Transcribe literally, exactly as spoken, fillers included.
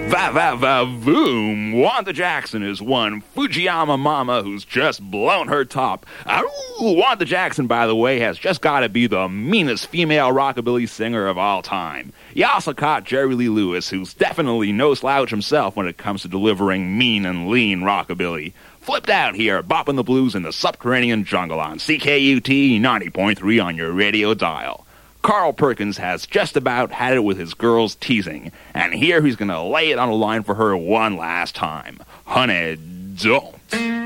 Va va va voom! Wanda Jackson is one Fujiyama mama who's just blown her top. Ow! Wanda Jackson, by the way, has just got to be the meanest female rockabilly singer of all time. You also caught Jerry Lee Lewis, who's definitely no slouch himself when it comes to delivering mean and lean rockabilly. Flipped out here, bopping the blues in the subterranean jungle on C K U T ninety point three on your radio dial. Carl Perkins has just about had it with his girls teasing, and here he's going to lay it on the line for her one last time. Honey, don't.